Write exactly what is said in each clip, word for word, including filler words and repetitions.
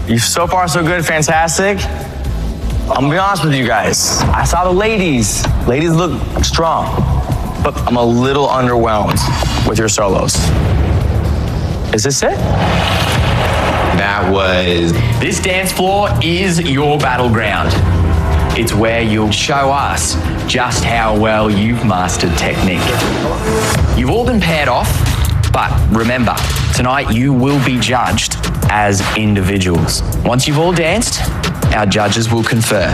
You so far so good, fantastic. I'm gonna be honest with you guys. I saw the ladies. Ladies look strong, but I'm a little underwhelmed with your solos. Is this it? That was... This dance floor is your battleground. It's where you'll show us just how well you've mastered technique. You've all been paired off, but remember, tonight you will be judged as individuals. Once you've all danced, our judges will confer.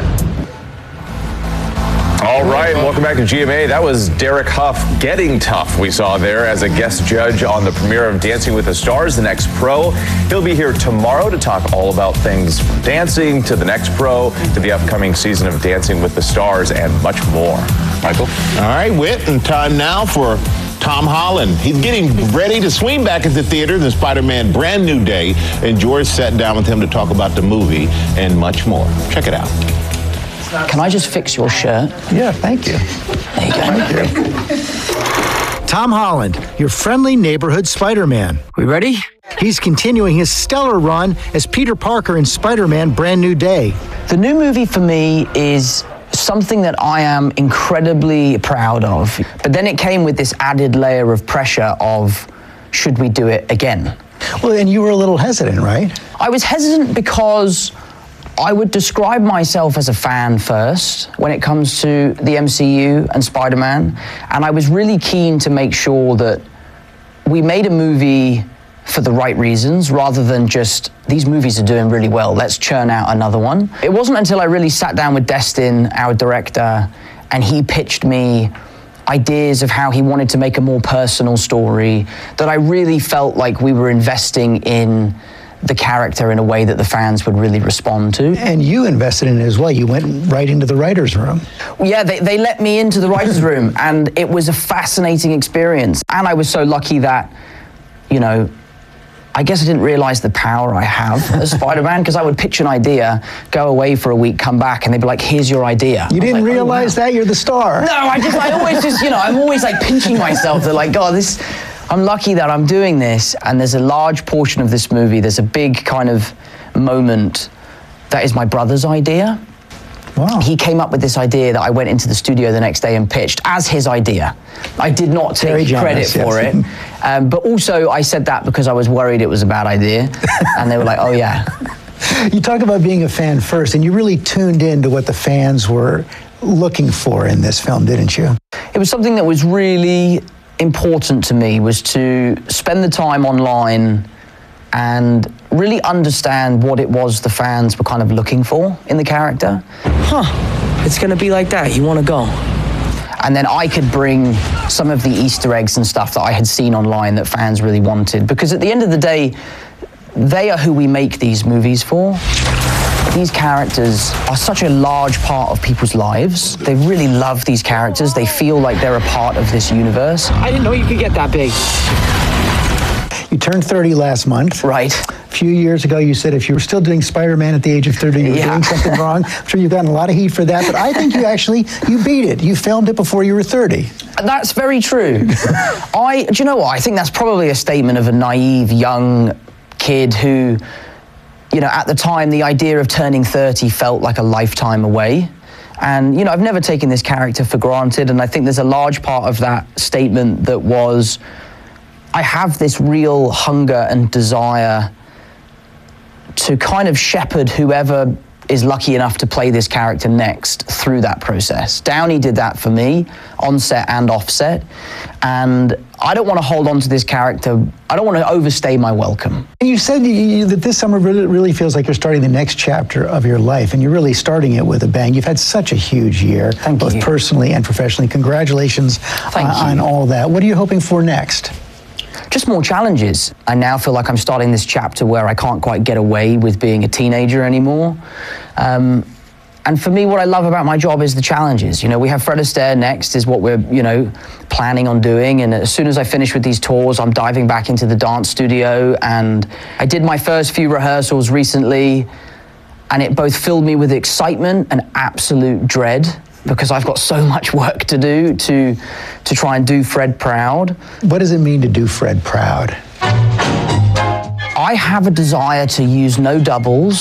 All right, welcome back to G M A. That was Derek Hough, Getting Tough, we saw there as a guest judge on the premiere of Dancing with the Stars, The Next Pro. He'll be here tomorrow to talk all about things from dancing to The Next Pro to the upcoming season of Dancing with the Stars and much more. Michael? All right, Whit, and time now for Tom Holland. He's getting ready to swing back into theater in the Spider-Man Brand New Day, and George sat down with him to talk about the movie and much more. Check it out. Can I just fix your shirt? Yeah, thank you. There you go. Thank you. Tom Holland, your friendly neighborhood Spider-Man. We ready? He's continuing his stellar run as Peter Parker in Spider-Man Brand New Day. The new movie for me is something that I am incredibly proud of. But then it came with this added layer of pressure of, should we do it again? Well, and you were a little hesitant, right? I was hesitant because I would describe myself as a fan first when it comes to the M C U and Spider-Man, and I was really keen to make sure that we made a movie for the right reasons rather than just, these movies are doing really well, let's churn out another one. It wasn't until I really sat down with Destin, our director, and he pitched me ideas of how he wanted to make a more personal story that I really felt like we were investing in the character in a way that the fans would really respond to. And you invested in it as well. You went right into the writer's room. Yeah, they, they let me into the writer's room, and it was a fascinating experience. And I was so lucky that, you know, I guess I didn't realize the power I have as Spider-Man, because I would pitch an idea, go away for a week, come back, and they'd be like, here's your idea. You didn't like, realize oh, wow. that? You're the star. No, I just, I always just, you know, I'm always like pinching myself. They're like, God, this, I'm lucky that I'm doing this. And there's a large portion of this movie, there's a big kind of moment that is my brother's idea. Wow. He came up with this idea that I went into the studio the next day and pitched as his idea. I did not take credit for it. Um, but also I said that because I was worried it was a bad idea. And they were like, oh yeah. You talk about being a fan first, and you really tuned in to what the fans were looking for in this film, didn't you? It was something that was really important to me, was to spend the time online and really understand what it was the fans were kind of looking for in the character. Huh, it's gonna be like that, you wanna go? And then I could bring some of the Easter eggs and stuff that I had seen online that fans really wanted. Because at the end of the day, they are who we make these movies for. These characters are such a large part of people's lives. They really love these characters. They feel like they're a part of this universe. I didn't know you could get that big. You turned thirty last month. Right. A few years ago, you said if you were still doing Spider-Man at the age of thirty, you were Yeah. doing something wrong. I'm sure you've gotten a lot of heat for that, but I think you actually, you beat it. You filmed it before you were thirty. That's very true. I, do you know what? I think that's probably a statement of a naive young kid who, you know, at the time, the idea of turning thirty felt like a lifetime away. And, you know, I've never taken this character for granted, and I think there's a large part of that statement that was, I have this real hunger and desire to kind of shepherd whoever is lucky enough to play this character next through that process. Downey did that for me, on set and off set. And I don't want to hold on to this character. I don't want to overstay my welcome. And you said you, you, that this summer really, really feels like you're starting the next chapter of your life, and you're really starting it with a bang. You've had such a huge year, Thank both you. personally and professionally. Congratulations Thank uh, you. on all that. What are you hoping for next? Just more challenges. I now feel like I'm starting this chapter where I can't quite get away with being a teenager anymore. Um, and for me, what I love about my job is the challenges. You know, we have Fred Astaire next is what we're, you know, planning on doing. And as soon as I finish with these tours, I'm diving back into the dance studio. And I did my first few rehearsals recently, and it both filled me with excitement and absolute dread, because I've got so much work to do to, to try and do Fred proud. What does it mean to do Fred proud? I have a desire to use no doubles